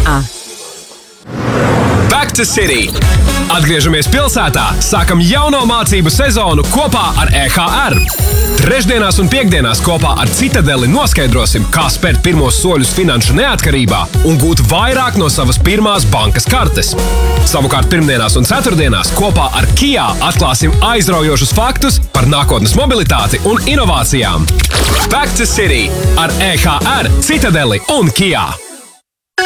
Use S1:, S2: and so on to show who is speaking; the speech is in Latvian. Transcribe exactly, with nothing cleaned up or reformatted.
S1: Kia.
S2: Back to City! Atgriežamies pilsētā, sākam jauno mācību sezonu kopā ar E H R. Trešdienās un piekdienās kopā ar Citadeli noskaidrosim, kā spērt pirmos soļus finanšu neatkarībā un gūt vairāk no savas pirmās bankas kartes. Savukārt pirmdienās un ceturtdienās kopā ar Kia atklāsim aizraujošus faktus par nākotnes mobilitāti un inovācijām. Back to City ar E H R, Citadeli un Kia.